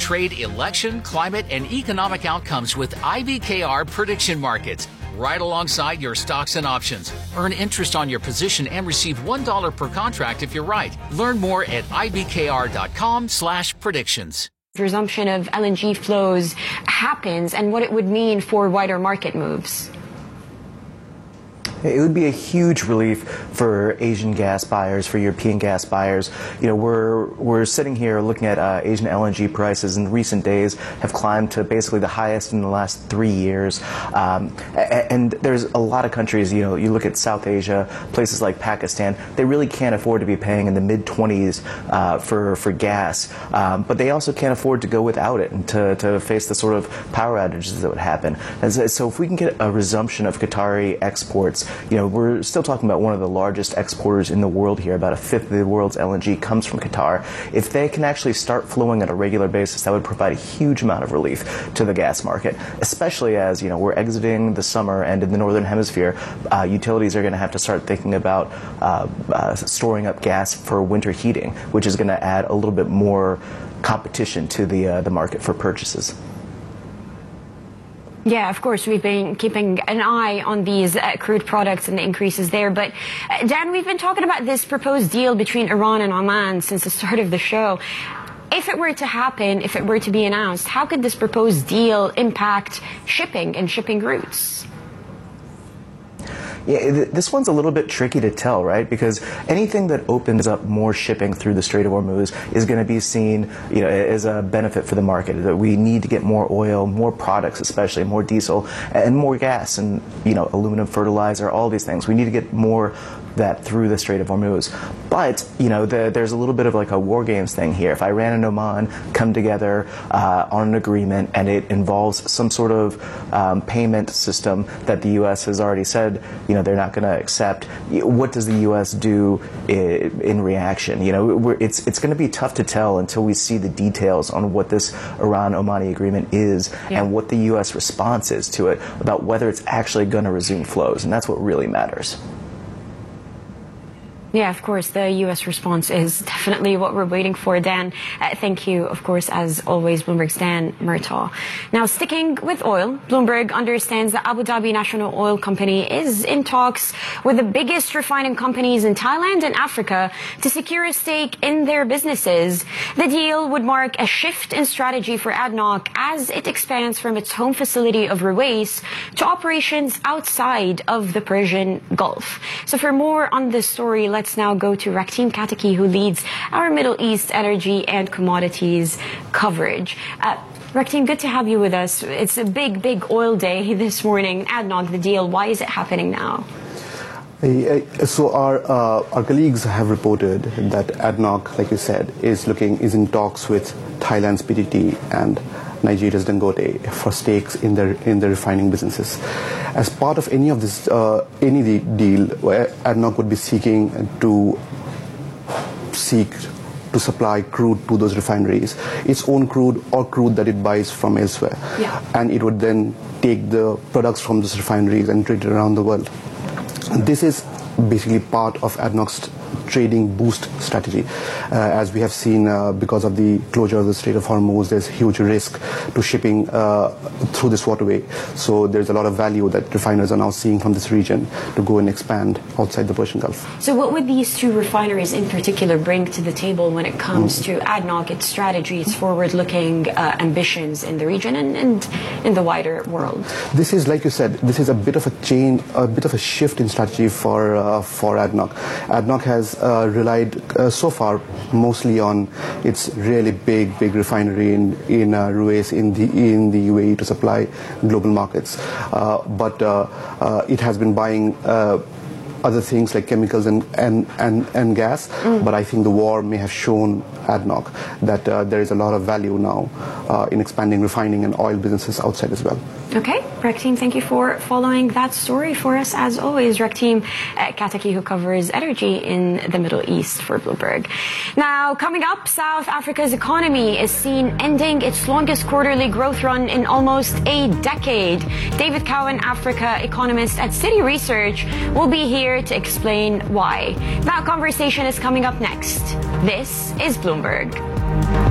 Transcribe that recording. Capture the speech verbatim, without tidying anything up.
trade, election, climate, and economic outcomes with I B K R prediction markets, right alongside your stocks and options. Earn interest on your position and receive one dollar per contract if you're right. Learn more at I B K R dot com slash predictions. Resumption of L N G flows happens and what it would mean for wider market moves. It would be a huge relief for Asian gas buyers, for European gas buyers. You know, we're we're sitting here looking at uh, Asian L N G prices in recent days have climbed to basically the highest in the last three years. Um, and there's a lot of countries, you know, you look at South Asia, places like Pakistan, they really can't afford to be paying in the mid twenties uh, for, for gas. Um, but they also can't afford to go without it and to, to face the sort of power outages that would happen. And so if we can get a resumption of Qatari exports, you know, we're still talking about one of the largest exporters in the world here. About a fifth of the world's L N G comes from Qatar. If they can actually start flowing at a regular basis, that would provide a huge amount of relief to the gas market, especially as, you know, we're exiting the summer and in the Northern Hemisphere, uh, utilities are going to have to start thinking about uh, uh, storing up gas for winter heating, which is going to add a little bit more competition to the, uh, the market for purchases. Yeah, of course, we've been keeping an eye on these uh, crude products and the increases there. But, uh, Dan, we've been talking about this proposed deal between Iran and Oman since the start of the show. If it were to happen, if it were to be announced, how could this proposed deal impact shipping and shipping routes? Yeah, this one's a little bit tricky to tell, right? Because anything that opens up more shipping through the Strait of Hormuz is going to be seen, you know, as a benefit for the market. That we need to get more oil, more products, especially more diesel, and more gas, and you know, aluminum fertilizer, all these things. We need to get more that through the Strait of Hormuz. But, you know, the, there's a little bit of like a war games thing here. If Iran and Oman come together uh, on an agreement and it involves some sort of um, payment system that the U S has already said, you know, they're not going to accept, what does the U S do in, in reaction? You know, we're, it's, it's going to be tough to tell until we see the details on what this Iran-Omani agreement is yeah. and what the U S response is to it, about whether it's actually going to resume flows. And that's what really matters. Yeah, of course, the U S response is definitely what we're waiting for, Dan. Uh, thank you, of course, as always, Bloomberg's Dan Murtaugh. Now, sticking with oil, Bloomberg understands that Abu Dhabi National Oil Company is in talks with the biggest refining companies in Thailand and Africa to secure a stake in their businesses. The deal would mark a shift in strategy for A D N O C as it expands from its home facility of Ruwais to operations outside of the Persian Gulf. So for more on this story, let's Let's now go to Raktim Kataki, who leads our Middle East energy and commodities coverage. Uh, Raktim, good to have you with us. It's a big, big oil day this morning. A D N O C, the deal. Why is it happening now? So our uh, our colleagues have reported that A D N O C, like you said, is looking is in talks with Thailand's P T T and Nigeria's Dangote for stakes in their in their refining businesses. As part of any of this, uh, any deal, where A D N O C would be seeking to seek to supply crude to those refineries, its own crude or crude that it buys from elsewhere, yeah. and it would then take the products from those refineries and trade it around the world. This is basically part of A D N O C's trading boost strategy. Uh, as we have seen, uh, because of the closure of the Strait of Hormuz, there's huge risk to shipping uh, through this waterway. So there's a lot of value that refiners are now seeing from this region to go and expand outside the Persian Gulf. So what would these two refineries in particular bring to the table when it comes mm. to A D N O C, its strategy, its forward-looking uh, ambitions in the region and, and in the wider world? This is, like you said, this is a bit of a change, a bit of a shift in strategy for uh, for A D N O C. A D N O C has uh, relied uh, so far mostly on its really big, big refinery in in uh, Ruwais in the in the U A E to supply global markets, uh, but uh, uh, it has been buying Uh, other things like chemicals and, and, and, and gas, mm. but I think the war may have shown A D N O C that uh, there is a lot of value now uh, in expanding refining and oil businesses outside as well. Okay, Raktim, thank you for following that story for us. As always, Raktim uh, Kataki, who covers energy in the Middle East for Bloomberg. Now, coming up, South Africa's economy is seen ending its longest quarterly growth run in almost a decade. David Cowan, Africa economist at Citi Research, will be here to explain why. That conversation is coming up next. This is Bloomberg.